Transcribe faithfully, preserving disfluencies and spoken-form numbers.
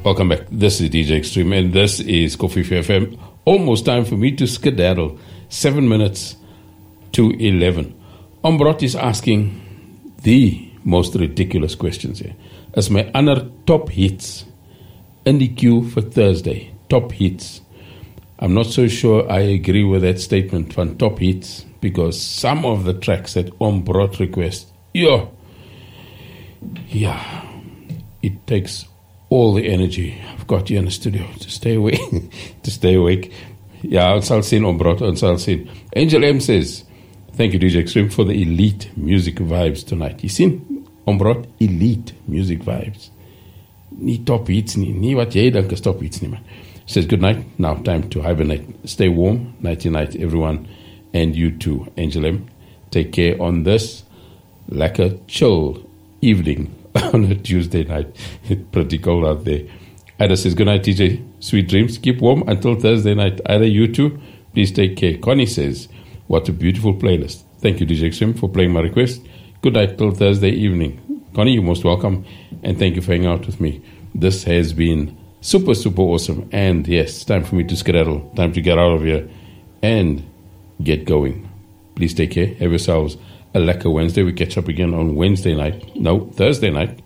Welcome back. This is D J Extreme, and this is Coffee F M. Almost time for me to skedaddle. Seven minutes to eleven. Ombrot is asking the most ridiculous questions here. As my other top hits in the queue for Thursday. Top hits. I'm not so sure I agree with that statement from top hits, because some of the tracks that Ombrot requests, yeah, yeah, it takes all the energy I've got here in the studio to stay awake. to stay awake. Yeah, I'll see Ombrot, I'll see. Angel M says, thank you, D J Extreme, for the elite music vibes tonight. You seen Ombrot? Elite music vibes. Nie top hits, nie, nie wat jy dink is top hits nie, man. Says good night. Now time to hibernate. Stay warm. Nighty night, everyone, and you too, Angel M. Take care on this like a chill evening on a Tuesday night. It's pretty cold out there. Ida says good night, T J. Sweet dreams. Keep warm until Thursday night. Ida, you too. Please take care. Connie says, what a beautiful playlist. Thank you, D J Extreme, for playing my request. Good night till Thursday evening. Connie, you're most welcome, and thank you for hanging out with me. This has been super, super awesome. And yes, time for me to skedaddle. Time to get out of here and get going. Please take care. Have yourselves a lekker Wednesday. We catch up again on Wednesday night. No, Thursday night.